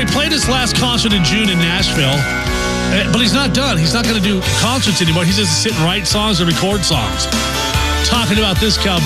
he played his last concert in June in Nashville, but he's not done. He's not going to do concerts anymore. He's just sit and write songs and record songs. Talking about this cowboy.